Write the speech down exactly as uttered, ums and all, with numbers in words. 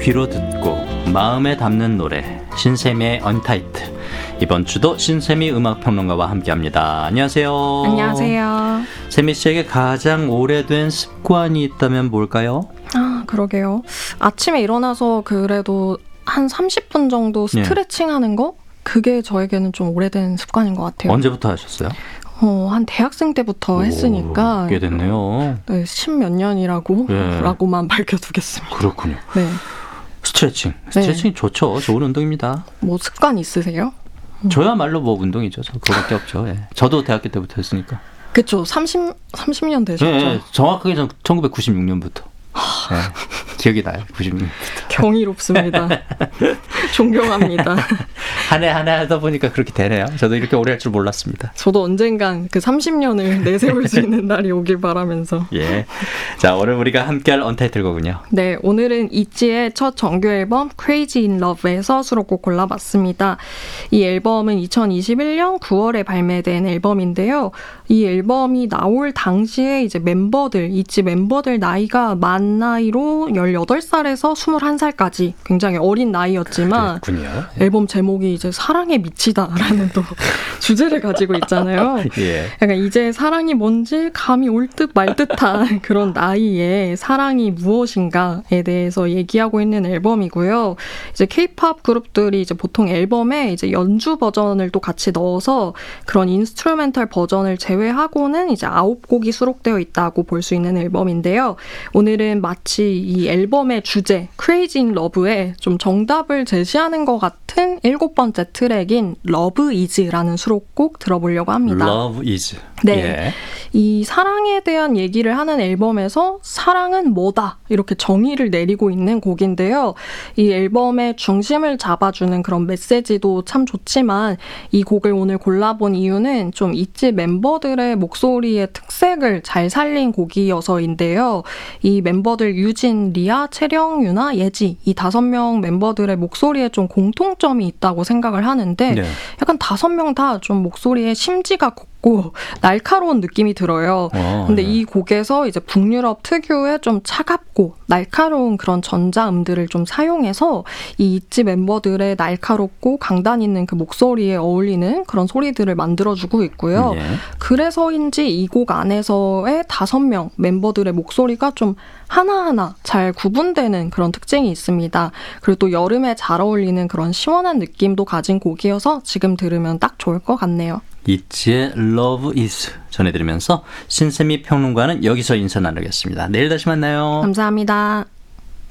귀로 듣고 마음에 담는 노래 신세미의 언타이틀. 이번 주도 신세미 음악평론가와 함께합니다. 안녕하세요. 안녕하세요. 세미 씨에게 가장 오래된 습관이 있다면 뭘까요? 아, 그러게요. 아침에 일어나서 그래도 한 삼십 분 정도 스트레칭 네. 하는 거? 그게 저에게는 좀 오래된 습관인 것 같아요. 언제부터 하셨어요? 어, 한 대학생 때부터 오, 했으니까. 꽤 됐네요. 네, 십몇 년이라고 네. 라고만 밝혀두겠습니다. 그렇군요. 네. 스트레칭. 스트레칭이 네. 좋죠. 좋은 운동입니다. 뭐 습관 있으세요? 저야말로 뭐 운동이죠. 저 그거밖에 없죠. 예. 저도 대학교 때부터 했으니까. 그렇죠. 삼십, 삼십 년 되셨죠? 네, 정확하게 전 천구백구십육 년부터. 네, 기억이 나요. 구십육 년부터. 경이롭습니다. 존경합니다. 한 해 한 해 하다 보니까 그렇게 되네요. 저도 이렇게 오래 할 줄 몰랐습니다. 저도 언젠간 그 삼십 년을 내세울 수 있는 날이 오길 바라면서. 예. 자, 오늘 우리가 함께할 언타이틀곡은요. 네, 오늘은 이지의 첫 정규 앨범 Crazy in Love에서 수록곡 골라봤습니다. 이 앨범은 이천이십일 년 구월에 발매된 앨범인데요. 이 앨범이 나올 당시에 이제 멤버들, 이지 멤버들 나이가 만 나이로 열여덟 살에서 스물한 살까지 굉장히 어린 나이였지만 그랬군요. 앨범 제목이 이제 사랑에 미치다라는 또 주제를 가지고 있잖아요. 예. 약간 이제 사랑이 뭔지 감이 올 듯 말 듯한 그런 나이에 사랑이 무엇인가에 대해서 얘기하고 있는 앨범이고요. 이제 케이팝 그룹들이 이제 보통 앨범에 이제 연주 버전을 또 같이 넣어서 그런 인스트루멘탈 버전을 제외하고는 이제 아홉 곡이 수록되어 있다고 볼 수 있는 앨범인데요. 오늘은 마치 이 앨범의 주제 Crazy in Love에 좀 정답을 제시하는 것 같은 일곱 번째 트랙인 Love Is라는 수록곡 들어보려고 합니다. Love Is. 네. 예. 이 사랑에 대한 얘기를 하는 앨범에서 사랑은 뭐다 이렇게 정의를 내리고 있는 곡인데요. 이 앨범의 중심을 잡아주는 그런 메시지도 참 좋지만 이 곡을 오늘 골라본 이유는 좀 이지 멤버들의 목소리의 특색을 잘 살린 곡이어서인데요. 이 멤버들 유진, 리아, 채령, 유나, 예지 이 다섯 명 멤버들의 목소리에 좀 공통점이 있다고 생각을 하는데 네. 약간 다섯 명 다 좀 목소리에 심지가 고 날카로운 느낌이 들어요. 어, 근데 네. 이 곡에서 이제 북유럽 특유의 좀 차갑고 날카로운 그런 전자음들을 좀 사용해서 이 이지 멤버들의 날카롭고 강단 있는 그 목소리에 어울리는 그런 소리들을 만들어주고 있고요. 네. 그래서인지 이 곡 안에서의 다섯 명 멤버들의 목소리가 좀 하나하나 잘 구분되는 그런 특징이 있습니다. 그리고 또 여름에 잘 어울리는 그런 시원한 느낌도 가진 곡이어서 지금 들으면 딱 좋을 것 같네요. 이지의 Love Is 전해드리면서 신세미 평론가는 여기서 인사 나누겠습니다. 내일 다시 만나요. 감사합니다.